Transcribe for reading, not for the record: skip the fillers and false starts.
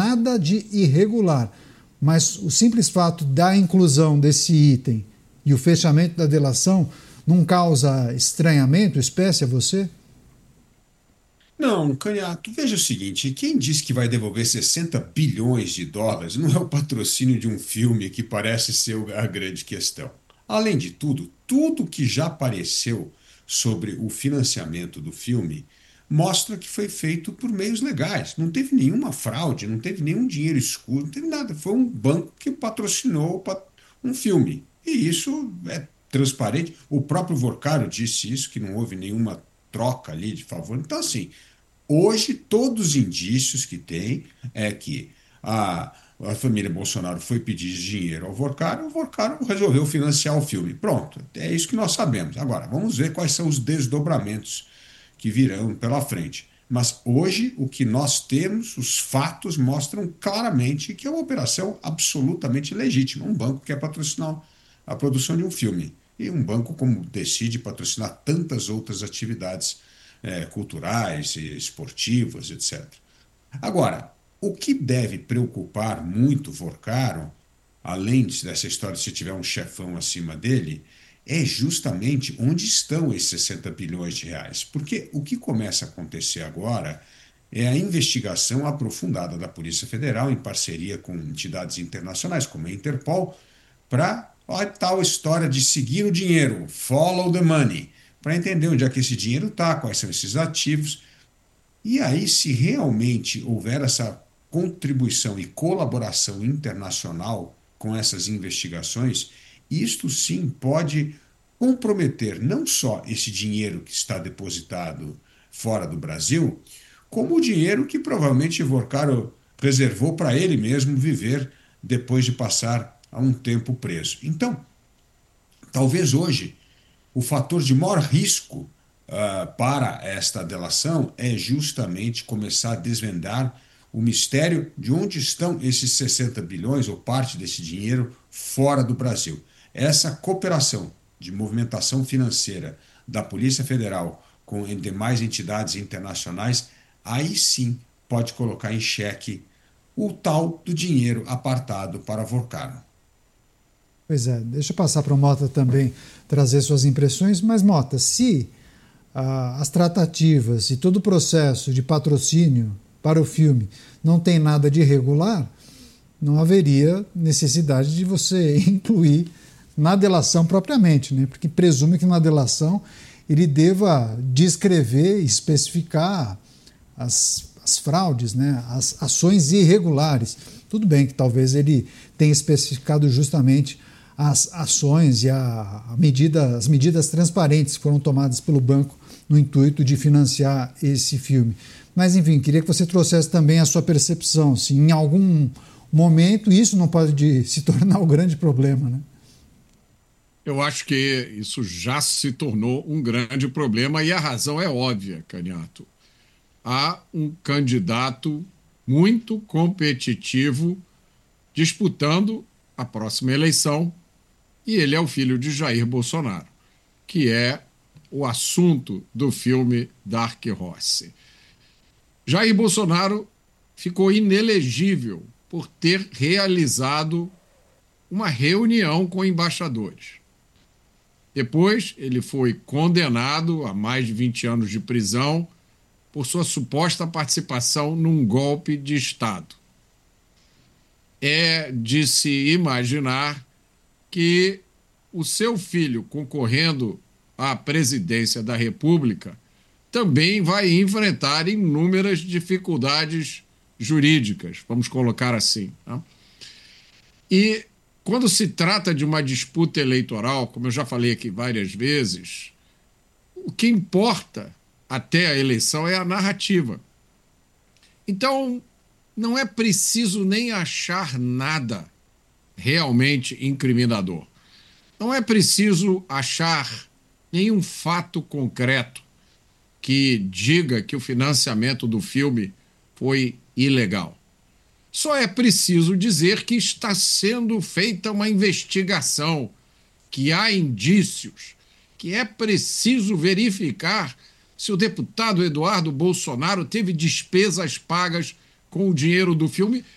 nada de irregular. Mas o simples fato da inclusão desse item e o fechamento da delação não causa estranhamento, espécie a você? Não, Caniato, veja o seguinte: quem diz que vai devolver 60 bilhões de dólares não é o patrocínio de um filme que parece ser a grande questão. Além de tudo, tudo que já apareceu sobre o financiamento do filme mostra que foi feito por meios legais. Não teve nenhuma fraude, não teve nenhum dinheiro escuro, não teve nada. Foi um banco que patrocinou um filme. E isso é transparente. O próprio Vorcaro disse isso, que não houve nenhuma troca ali de favor. Então, assim, hoje, todos os indícios que tem é que a família Bolsonaro foi pedir dinheiro ao Vorcaro, e o Vorcaro resolveu financiar o filme. Pronto, é isso que nós sabemos. Agora, vamos ver quais são os desdobramentos que virão pela frente. Mas hoje, o que nós temos, os fatos mostram claramente que é uma operação absolutamente legítima. Um banco quer patrocinar a produção de um filme. E um banco, como decide patrocinar tantas outras atividades culturais, esportivas, etc. Agora, o que deve preocupar muito Vorcaro, além dessa história de se tiver um chefão acima dele, é justamente onde estão esses 60 bilhões de reais. Porque o que começa a acontecer agora é a investigação aprofundada da Polícia Federal, em parceria com entidades internacionais, como a Interpol, para a tal história de seguir o dinheiro, follow the money, para entender onde é que esse dinheiro está, quais são esses ativos. E aí, se realmente houver essa contribuição e colaboração internacional com essas investigações, isto sim pode comprometer não só esse dinheiro que está depositado fora do Brasil, como o dinheiro que provavelmente Vorcaro reservou para ele mesmo viver depois de passar um tempo preso. Então, talvez hoje o fator de maior risco para esta delação é justamente começar a desvendar o mistério de onde estão esses 60 bilhões ou parte desse dinheiro fora do Brasil. Essa cooperação de movimentação financeira da Polícia Federal com demais entidades internacionais, aí sim pode colocar em xeque o tal do dinheiro apartado para Vorcaro. Pois é, deixa eu passar para o Mota também trazer suas impressões, mas Mota, se as tratativas e todo o processo de patrocínio para o filme não tem nada de irregular, não haveria necessidade de você incluir na delação propriamente, né? Porque presume que na delação ele deva descrever e especificar as fraudes, né? As ações irregulares. Tudo bem que talvez ele tenha especificado justamente as ações e as medidas transparentes que foram tomadas pelo banco no intuito de financiar esse filme. Mas, enfim, queria que você trouxesse também a sua percepção, se em algum momento isso não pode se tornar um grande problema, né? Eu acho que isso já se tornou um grande problema e a razão é óbvia, Caniato. Há um candidato muito competitivo disputando a próxima eleição e ele é o filho de Jair Bolsonaro, que é o assunto do filme Dark Horse. Jair Bolsonaro ficou inelegível por ter realizado uma reunião com embaixadores. Depois, ele foi condenado a mais de 20 anos de prisão por sua suposta participação num golpe de Estado. É de se imaginar que o seu filho, concorrendo à presidência da República, também vai enfrentar inúmeras dificuldades jurídicas, vamos colocar assim. Né? E quando se trata de uma disputa eleitoral, como eu já falei aqui várias vezes, o que importa até a eleição é a narrativa. Então, não é preciso nem achar nada realmente incriminador. Não é preciso achar nenhum fato concreto que diga que o financiamento do filme foi ilegal. Só é preciso dizer que está sendo feita uma investigação, que há indícios, que é preciso verificar se o deputado Eduardo Bolsonaro teve despesas pagas com o dinheiro do filme,